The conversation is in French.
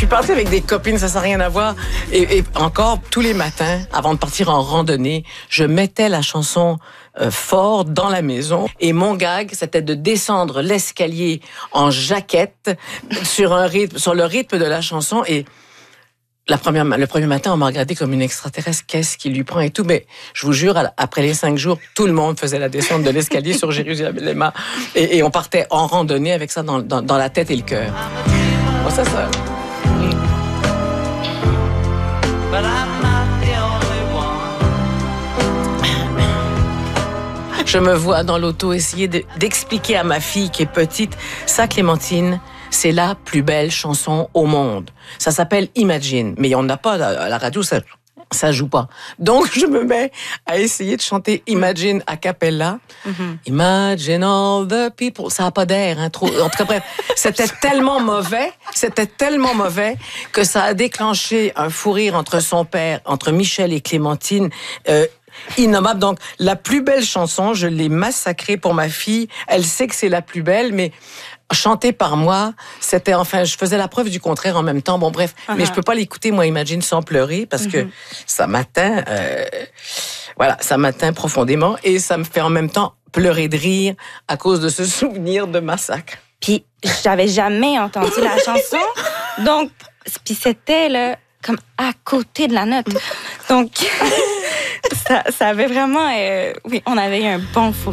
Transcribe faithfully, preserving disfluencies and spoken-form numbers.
partie avec des copines, ça n'a rien à voir. Et, et encore, tous les matins, avant de partir en randonnée, je mettais la chanson euh, fort dans la maison. Et mon gag, c'était de descendre l'escalier en jaquette sur, un rythme, sur le rythme de la chanson. Et la première, le premier matin, on m'a regardé comme une extraterrestre. Qu'est-ce qui lui prend et tout. Mais je vous jure, après les cinq jours, tout le monde faisait la descente de l'escalier sur Jérusalem. Et, et on partait en randonnée avec ça dans, dans, dans la tête et le cœur. Bon, ça, ça... Je me vois dans l'auto essayer de, d'expliquer à ma fille qui est petite, ça, Clémentine, c'est la plus belle chanson au monde. Ça s'appelle Imagine, mais on n'a pas à la radio, ça, ça joue pas. Donc je me mets à essayer de chanter Imagine a cappella. Mm-hmm. Imagine all the people. Ça a pas d'air, hein, trop. En tout cas, bref, c'était tellement mauvais, c'était tellement mauvais que ça a déclenché un fou rire entre son père, entre Michel et Clémentine. Euh, Innommable. Donc, la plus belle chanson, je l'ai massacrée pour ma fille. Elle sait que c'est la plus belle, mais chantée par moi, c'était enfin, je faisais la preuve du contraire en même temps. Bon, bref, uh-huh. Mais je peux pas l'écouter, moi, Imagine, sans pleurer, parce uh-huh. que ça m'atteint, euh, voilà, ça m'atteint profondément et ça me fait en même temps pleurer de rire à cause de ce souvenir de massacre. Puis, j'avais jamais entendu la chanson, donc, puis c'était, là, comme à côté de la note. Donc... Ça, ça avait vraiment... Euh, oui, on avait eu un bon fou